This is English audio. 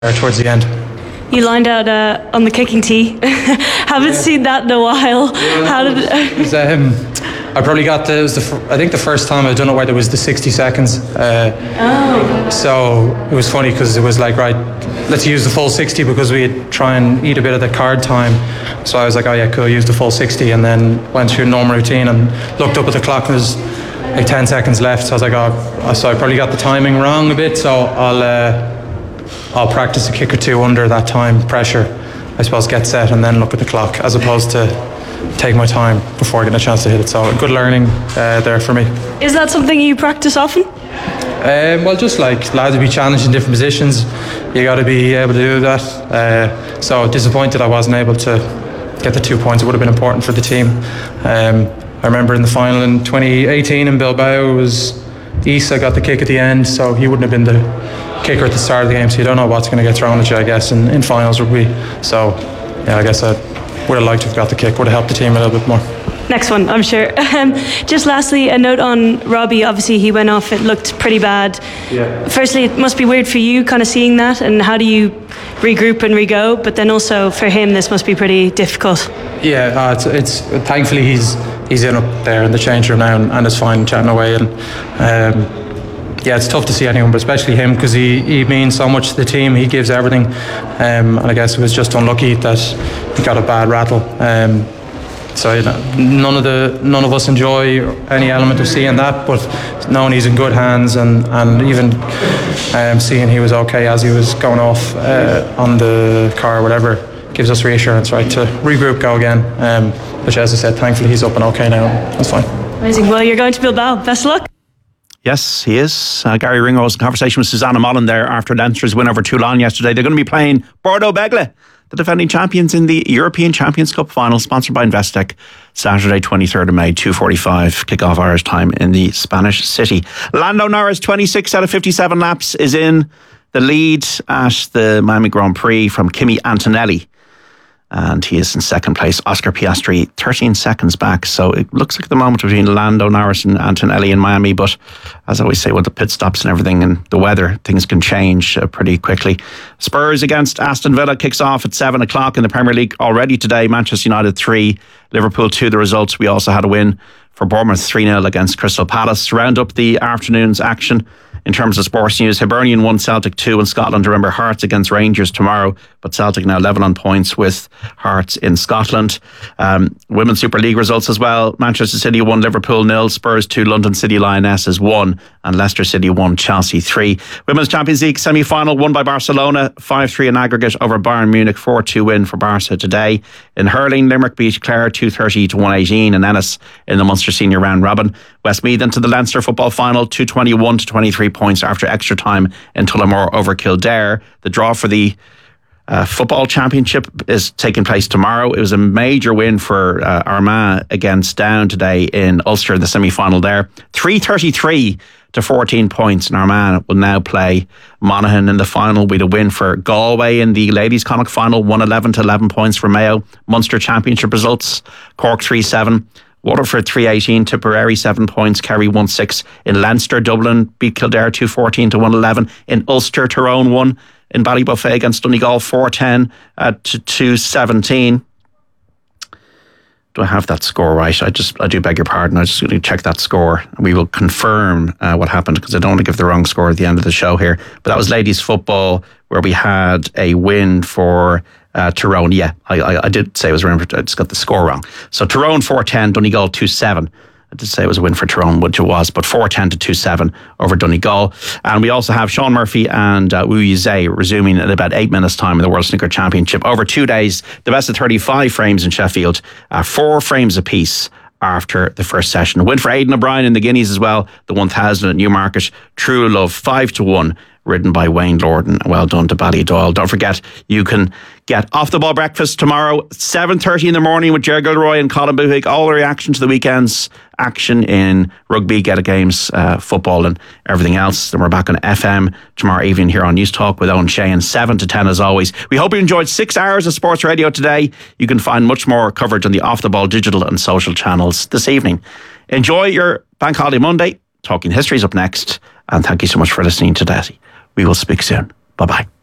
towards the end. You lined out on the kicking tee. Haven't seen that in a while. How did it? I probably got I think the first time I'd done it where there was the 60 seconds. So it was funny because it was like, right, let's use the full 60 because we'd try and eat a bit of the card time. So I was like, oh yeah, cool, use the full 60, and then went through normal routine and looked up at the clock and there's like 10 seconds left. So I was like, oh, so I probably got the timing wrong a bit. So I'll practice a kick or two under that time pressure, I suppose, get set and then look at the clock, as opposed to take my time before getting a chance to hit it. So good learning there for me. Is that something you practice often? Well, just like lads to be challenged in different positions, you got to be able to do that. So disappointed I wasn't able to get the 2 points. It would have been important for the team. I remember in the final in 2018 in Bilbao, it was Issa got the kick at the end, so he wouldn't have been the kicker at the start of the game, so you don't know what's going to get thrown at you, I guess, in finals rugby. So yeah, I guess I would have liked to have got the kick, would have helped the team a little bit more. Next one, I'm sure. Just lastly, a note on Robbie. Obviously he went off, it looked pretty bad. Yeah. Firstly, it must be weird for you kind of seeing that, and how do you regroup and re-go? But then also for him, this must be pretty difficult. Yeah, it's thankfully he's in up there in the change room now and is fine chatting away, and yeah, it's tough to see anyone, but especially him, because he means so much to the team. He gives everything, and I guess it was just unlucky that he got a bad rattle. So you know, none of us enjoy any element of seeing that, but knowing he's in good hands and even seeing he was okay as he was going off on the car or whatever gives us reassurance, right, to regroup, go again. But as I said, thankfully he's up and okay now. That's fine. Amazing. Well, you're going to Bilbao. Best of luck. Yes, he is. Gary Ringo was in conversation with Susanna Mullen there after Leinster's win over Toulon yesterday. They're going to be playing Bordeaux Begle, the defending champions, in the European Champions Cup final, sponsored by Investec, Saturday 23rd of May, 2:45 kick-off Irish time in the Spanish city. Lando Norris, 26 out of 57 laps, is in the lead at the Miami Grand Prix from Kimi Antonelli. And he is in second place. Oscar Piastri 13 seconds back. So it looks like the moment between Lando Norris and Antonelli in Miami. But as I always say, with the pit stops and everything and the weather, things can change pretty quickly. Spurs against Aston Villa kicks off at 7 o'clock in the Premier League already today. Manchester United 3, Liverpool 2. The results, we also had a win for Bournemouth 3-0 against Crystal Palace. To round up the afternoon's action, in terms of sports news, Hibernian 1, Celtic 2 in Scotland. Remember, Hearts against Rangers tomorrow, but Celtic now level on points with Hearts in Scotland. Women's Super League results as well. Manchester City 1, Liverpool 0, Spurs 2, London City Lionesses 1, and Leicester City 1, Chelsea 3. Women's Champions League semi-final won by Barcelona 5-3 in aggregate over Bayern Munich. 4-2 win for Barca today. In hurling, Limerick beat Clare 230 to 118 in Ennis in the Munster Senior Round Robin. Westmeath into the Leinster football final 221 to 23 points after extra time in Tullamore over Kildare. The draw for the football championship is taking place tomorrow. It was a major win for Armagh against Down today in Ulster, the semi-final there. 333 to 14 points, and Armagh will now play Monaghan in the final. We had a win for Galway in the ladies' Connacht final, 111 to 11 points for Mayo. Munster championship results: Cork 3-7. Waterford 3-18, Tipperary 7 points, Kerry 1-6. In Leinster, Dublin beat Kildare 2-14 to 111. In Ulster, Tyrone 1. In Ballybuffet against Donegal 4-10 to 2-17. Do I have that score right? I do beg your pardon. I just going to check that score. We will confirm what happened, because I don't want to give the wrong score at the end of the show here. But that was ladies football, where we had a win for Tyrone. Yeah, I did say it was. Remember, I just got the score wrong. So Tyrone 4-10, Donegal 2-7. I did say it was a win for Tyrone, which it was, but 4-10 to 2-7 over Donegal. And we also have Sean Murphy and Wu Yizhe resuming in about 8 minutes' time in the World Snooker Championship. Over 2 days, the best of 35 frames in Sheffield, 4 frames apiece after the first session. A win for Aidan O'Brien in the Guineas as well, the 1000 at Newmarket. True Love 5-1. Ridden by Wayne Lorden. Well done to Ballydoyle. Don't forget, you can get Off the Ball Breakfast tomorrow, 7:30 in the morning with Ger Gilroy and Colin Buhig. All the reaction to the weekend's action in rugby, Geta Games, football and everything else. Then we're back on FM tomorrow evening here on News Talk with Owen Sheehan, 7 to 10 as always. We hope you enjoyed 6 hours of sports radio today. You can find much more coverage on the Off the Ball digital and social channels this evening. Enjoy your Bank Holiday Monday. Talking History is up next. And thank you so much for listening today. We will speak soon. Bye-bye.